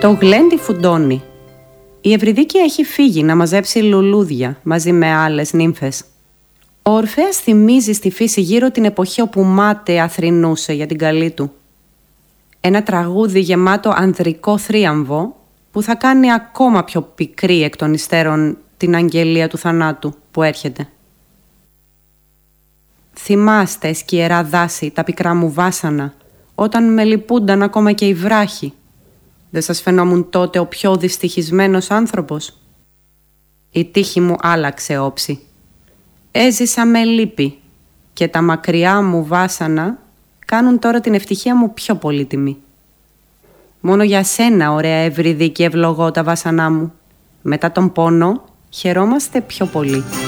Το γλέντι φουντώνει. Η Ευρυδίκη έχει φύγει να μαζέψει λουλούδια μαζί με άλλες νύμφες. Ο Ορφέας θυμίζει στη φύση γύρω την εποχή όπου μάταια θρηνούσε για την καλή του. Ένα τραγούδι γεμάτο ανδρικό θρίαμβο που θα κάνει ακόμα πιο πικρή εκ των υστέρων την αγγελία του θανάτου που έρχεται. Θυμάστε, σκιερά δάση, τα πικρά μου βάσανα, όταν με λυπούνταν ακόμα και οι βράχοι. Δεν σας φαινόμουν τότε ο πιο δυστυχισμένος άνθρωπος? Η τύχη μου άλλαξε όψη. Έζησα με λύπη και τα μακριά μου βάσανα κάνουν τώρα την ευτυχία μου πιο πολύτιμη. Μόνο για σένα, ωραία Ευρυδίκη, ευλογώ τα βάσανά μου. Μετά τον πόνο χαιρόμαστε πιο πολύ.